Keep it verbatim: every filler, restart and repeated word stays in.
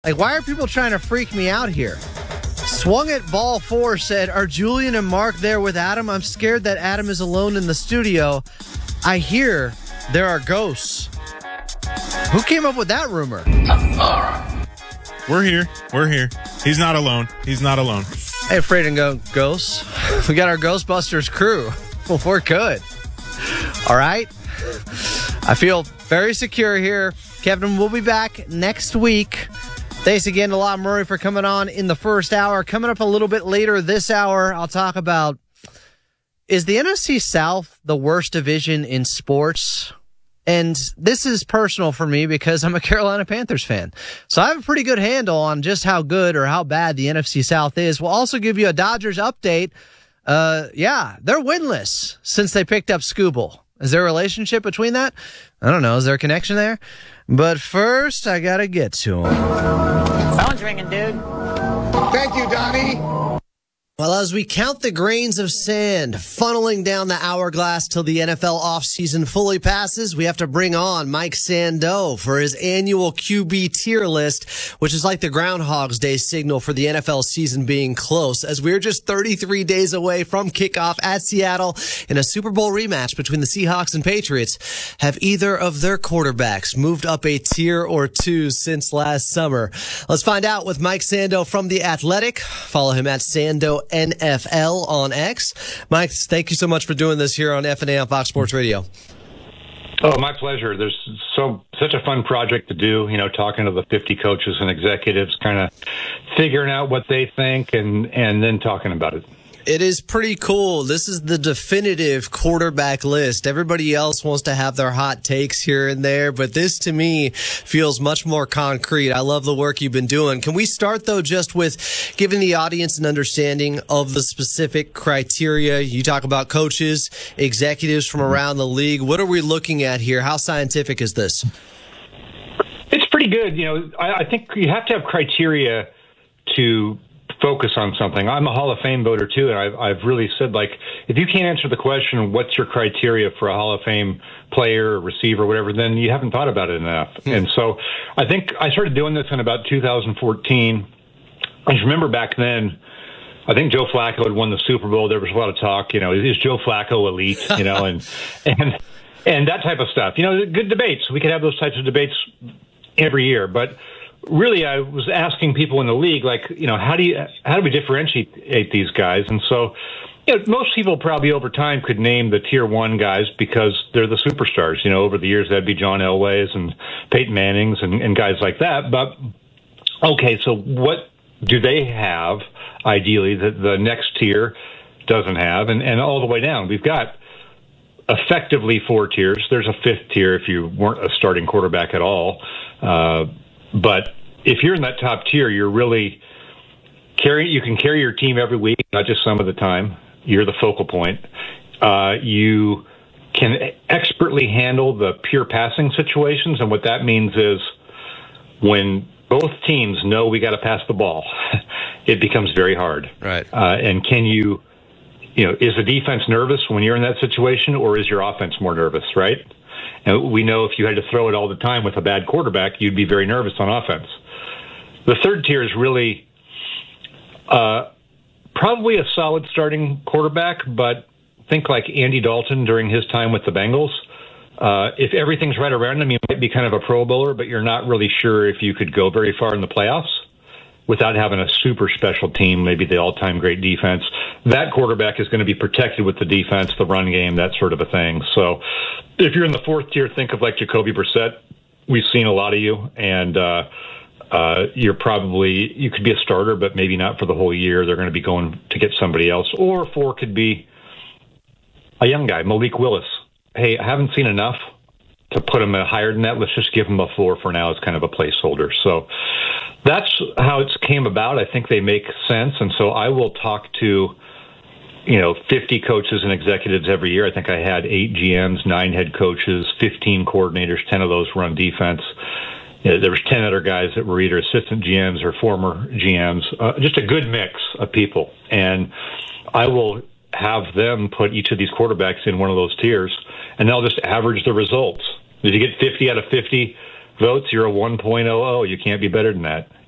Like, why are people trying to freak me out here? Swung at Ball four said, are Julian and Mark there with Adam? I'm scared that Adam is alone in the studio. I hear there are ghosts. Who came up with that rumor? We're here. We're here. He's not alone. He's not alone. Hey, afraid to go ghosts. We got our Ghostbusters crew. Well, we're good. All right. I feel very secure here. Kevin will be back next week. Thanks again to Lot Murray for coming on in the first hour. Coming up a little bit later this hour, I'll talk about, is the N F C South the worst division in sports? And this is personal for me because I'm a Carolina Panthers fan. So I have a pretty good handle on just how good or how bad the N F C South is. We'll also give you a Dodgers update. Uh, yeah, they're winless since they picked up Skubal. Is there a relationship between that? I don't know. Is there a connection there? But first, I gotta get to him. Phone's ringing, dude. Thank you, Donnie. Well, as we count the grains of sand funneling down the hourglass till the N F L offseason fully passes, we have to bring on Mike Sando for his annual Q B tier list, which is like the Groundhog's Day signal for the N F L season being close, as we're just thirty-three days away from kickoff at Seattle in a Super Bowl rematch between the Seahawks and Patriots. Have either of their quarterbacks moved up a tier or two since last summer? Let's find out with Mike Sando from The Athletic. Follow him at Sando N F L on X. Mike, thank you so much for doing this here on F and A on Fox Sports Radio. Oh, my pleasure. There's so such a fun project to do, you know, talking to the fifty coaches and executives, kind of figuring out what they think and, and then talking about it. It is pretty cool. This is the definitive quarterback list. Everybody else wants to have their hot takes here and there, but this to me feels much more concrete. I love the work you've been doing. Can we start though just with giving the audience an understanding of the specific criteria? You talk about coaches, executives from around the league. What are we looking at here? How scientific is this? It's pretty good. You know, I, I think you have to have criteria to focus on something. I'm a Hall of Fame voter too, and I've, I've really said, like, if you can't answer the question, what's your criteria for a Hall of Fame player, receiver, whatever, then you haven't thought about it enough. Hmm. And so I think I started doing this in about two thousand fourteen. I just remember back then, I think Joe Flacco had won the Super Bowl. There was a lot of talk, you know, is Joe Flacco elite, you know, and, and, and that type of stuff. You know, good debates. We could have those types of debates every year, but really, I was asking people in the league, like, you know, how do you, how do we differentiate these guys? And so, you know, most people probably over time could name the tier one guys because they're the superstars. You know, over the years, that'd be John Elway's and Peyton Manning's and, and guys like that. But, okay, so what do they have, ideally, that the next tier doesn't have? And, and all the way down, we've got effectively four tiers. There's a fifth tier if you weren't a starting quarterback at all. Uh, But if you're in that top tier, you're really carry. You can carry your team every week, not just some of the time. You're the focal point. Uh, you can expertly handle the pure passing situations, and what that means is when both teams know we got to pass the ball, it becomes very hard. Right. Uh, and can you, you know, is the defense nervous when you're in that situation, or is your offense more nervous? Right. And we know if you had to throw it all the time with a bad quarterback, you'd be very nervous on offense. The third tier is really uh, probably a solid starting quarterback, but think like Andy Dalton during his time with the Bengals. Uh, if everything's right around him, you might be kind of a Pro Bowler, but you're not really sure if you could go very far in the playoffs without having a super special team, maybe the all-time great defense. That quarterback is going to be protected with the defense, the run game, that sort of a thing. So if you're in the fourth tier, think of like Jacoby Brissett. We've seen a lot of you, and uh, uh, you're probably, you could be a starter, but maybe not for the whole year. They're going to be going to get somebody else. Or four could be a young guy, Malik Willis. Hey, I haven't seen enough to put him higher than that. Let's just give him a four for now as kind of a placeholder. So that's how it came about. I think they make sense. And so I will talk to, you know, fifty coaches and executives every year. I think I had eight G Ms, nine head coaches, fifteen coordinators, ten of those run defense. You know, there was ten other guys that were either assistant G Ms or former G Ms, uh, just a good mix of people. And I will have them put each of these quarterbacks in one of those tiers, and they'll just average the results. Did you get fifty out of fifty votes? You're a one point oh oh. You can't be better than that.